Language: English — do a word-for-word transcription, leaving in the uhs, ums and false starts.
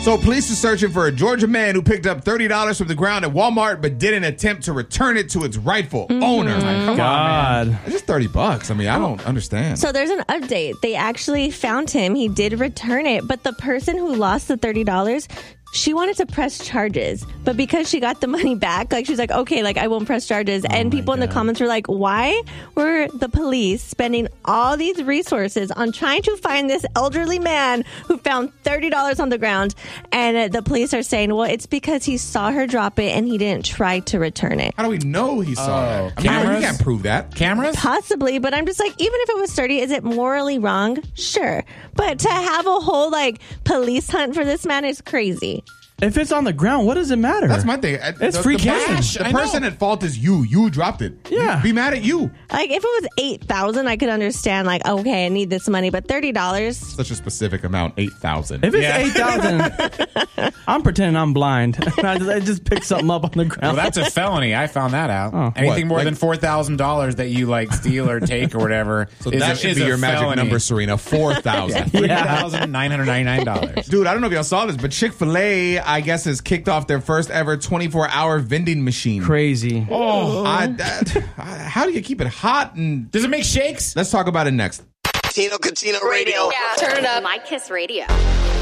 So police are searching for a Georgia man who picked up thirty dollars from the ground at Walmart but didn't attempt to return it to its rightful mm-hmm. owner. Like, come God. on, man. It's just thirty bucks. I mean, I don't understand. So there's an update. They actually found him. He did return it, but the person who lost the thirty dollars, she wanted to press charges, but because she got the money back, like she was like, okay, like I won't press charges. Oh and people God. in the comments were like, why were the police spending all these resources on trying to find this elderly man who found thirty dollars on the ground? And uh, the police are saying, well, it's because he saw her drop it and he didn't try to return it. How do we know he saw oh, it? I mean, cameras? you can't prove that. Cameras? Possibly, but I'm just like, even if it was thirty, is it morally wrong? Sure. But to have a whole like police hunt for this man is crazy. If it's on the ground, what does it matter? That's my thing. It's the, free the cash. Person, the person at fault is you. You dropped it. Yeah. Be mad at you. Like, if it was eight thousand dollars, I could understand, like, okay, I need this money, but thirty dollars? Such a specific amount, eight thousand dollars. If it's yeah. eight thousand dollars, I'm pretending I'm blind. I just, I just pick something up on the ground. Well, that's a felony. I found that out. Oh. Anything what? more like, than four thousand dollars that you, like, steal or take or whatever. So is that a, should be your magic felony. number, Serena. four thousand dollars. three thousand nine hundred ninety-nine dollars. Dude, I don't know if y'all saw this, but Chick-fil-A, I guess, has kicked off their first ever twenty-four hour vending machine. Crazy. Oh, I, that, how do you keep it hot? And does it make shakes? Let's talk about it next. Tino Catino Radio. Yeah, turn it up. My Kiss Radio.